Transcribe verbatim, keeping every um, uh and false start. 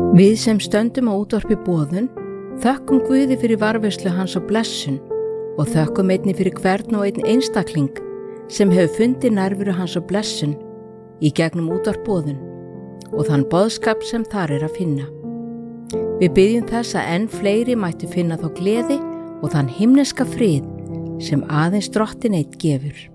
Við sem stöndum á útvarpi boðun þökkum Guði fyrir varðveislu hans og blessun og þökkum einnig fyrir hvern og einn einstakling sem hefur fundið nærveru hans og blessun í gegnum útvarp boðun og þann boðskap sem þar er að finna. Við biðjum þess að enn fleiri mættu finna þá gleði og þann himneska frið sem aðeins Drottinn einn gefur.